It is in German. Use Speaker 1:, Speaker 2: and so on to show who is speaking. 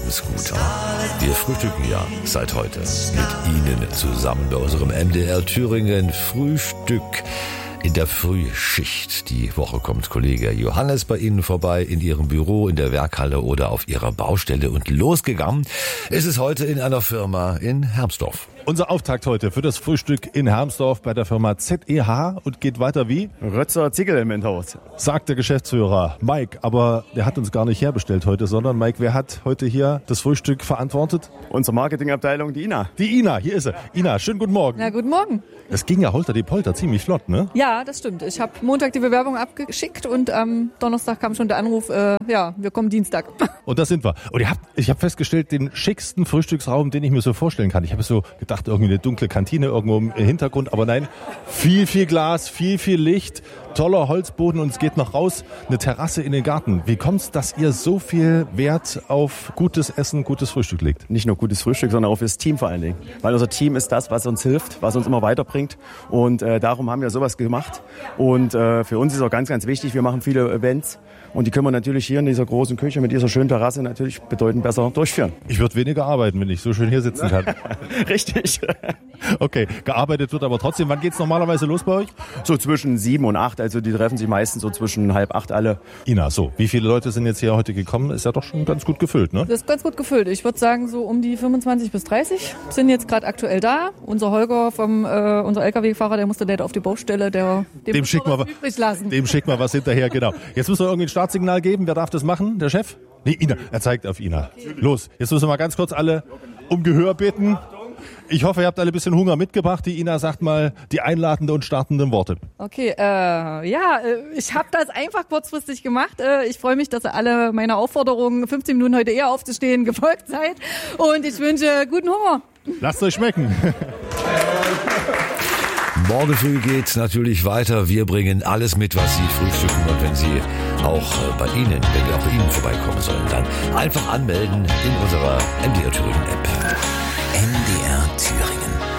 Speaker 1: Lebensguter. Wir frühstücken ja seit heute mit Ihnen zusammen bei unserem MDR Thüringen Frühstück. In der Frühschicht. Die Woche kommt Kollege Johannes bei Ihnen vorbei, in Ihrem Büro, in der Werkhalle oder auf Ihrer Baustelle. Und losgegangen ist es heute in einer Firma in Hermsdorf.
Speaker 2: Unser Auftakt heute für das Frühstück in Hermsdorf bei der Firma ZEH und geht weiter wie?
Speaker 3: Rötzer Ziegel im Haus.
Speaker 2: Sagt der Geschäftsführer Mike, aber der hat uns gar nicht herbestellt heute, sondern Mike, wer hat heute hier das Frühstück verantwortet?
Speaker 3: Unsere Marketingabteilung, die Ina.
Speaker 2: Die Ina, hier ist sie. Ina, schönen guten Morgen.
Speaker 4: Na, guten Morgen.
Speaker 2: Das ging ja holter die Polter ziemlich flott, ne?
Speaker 4: Ja, das stimmt. Ich habe Montag die Bewerbung abgeschickt und am Donnerstag kam schon der Anruf, wir kommen Dienstag.
Speaker 2: Und das sind wir. Und ich habe festgestellt, den schicksten Frühstücksraum, den ich mir so vorstellen kann. Ich habe so gedacht, irgendwie eine dunkle Kantine irgendwo im Hintergrund, aber nein, viel Glas, viel Licht, toller Holzboden und es geht noch raus, eine Terrasse in den Garten. Wie kommt's, dass ihr so viel Wert auf gutes Essen, gutes Frühstück legt?
Speaker 3: Nicht nur gutes Frühstück, sondern auch fürs Team vor allen Dingen. Weil unser Team ist das, was uns hilft, was uns immer weiterbringt und darum haben wir sowas gemacht. Und für uns ist auch ganz, ganz wichtig, wir machen viele Events und die können wir natürlich hier in dieser großen Küche mit dieser schönen Terrasse natürlich bedeutend besser durchführen.
Speaker 2: Ich würde weniger arbeiten, wenn ich so schön hier sitzen kann.
Speaker 3: Richtig.
Speaker 2: Okay, gearbeitet wird aber trotzdem. Wann geht's normalerweise los bei euch?
Speaker 3: So zwischen 7 und 8, also die treffen sich meistens so zwischen 7:30 alle.
Speaker 2: Ina, so, wie viele Leute sind jetzt hier heute gekommen? Ist ja doch schon ganz gut gefüllt, ne?
Speaker 4: Das ist ganz gut gefüllt. Ich würde sagen, so um die 25 bis 30 sind jetzt gerade aktuell da. Unser Holger, unser LKW-Fahrer, der musste leider auf die Baustelle, dem
Speaker 2: schicken wir
Speaker 4: übrig lassen.
Speaker 2: Dem schicken wir was hinterher, genau. Jetzt müssen wir irgendwie ein Startsignal geben. Wer darf das machen? Der Chef? Nee, Ina. Er zeigt auf Ina. Los, jetzt müssen wir mal ganz kurz alle um Gehör bitten. Ich hoffe, ihr habt alle ein bisschen Hunger mitgebracht. Die Ina sagt mal die einladenden und startenden Worte.
Speaker 4: Okay, ich habe das einfach kurzfristig gemacht. Ich freue mich, dass ihr alle meiner Aufforderung, 15 Minuten heute eher aufzustehen, gefolgt seid. Und ich wünsche guten Hunger.
Speaker 2: Lasst euch schmecken.
Speaker 1: Morgen früh geht's natürlich weiter. Wir bringen alles mit, was Sie frühstücken. Und wenn Sie auch bei Ihnen, wenn wir auch bei Ihnen vorbeikommen sollen, dann einfach anmelden in unserer MDR Thüringen App.
Speaker 5: MDR Thüringen.